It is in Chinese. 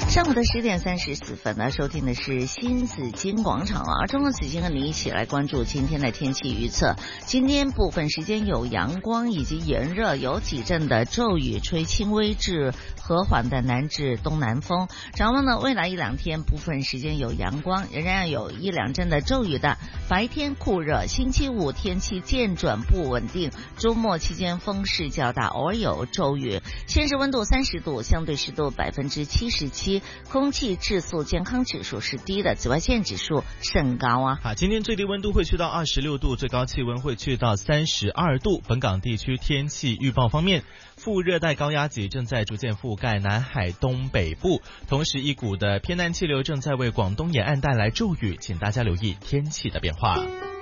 上午的10:34呢，收听的是新紫金广场啊。中国紫金和你一起来关注今天的天气预测。今天部分时间有阳光以及炎热，有几阵的骤雨，吹轻微至和缓的南至东南风。展望呢，未来一两天部分时间有阳光，仍然有一两阵的骤雨的，白天酷热。星期五天气渐转不稳定，周末期间风势较大，偶尔有骤雨。现时温度30度，相对湿度77%，空气质素健康指数是低的，紫外线指数甚高啊。 今天最低温度会去到26度，最高气温会去到32度。本港地区天气预报方面，副热带高压脊正在逐渐覆盖南海东北部，同时一股的偏南气流正在为广东沿岸带来骤雨，请大家留意天气的变化。